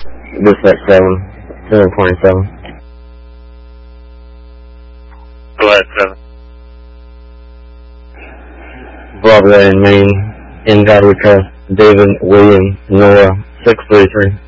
This at 7:27. Go ahead, 7. Bravo in Maine, in God we trust, David William Noah 633.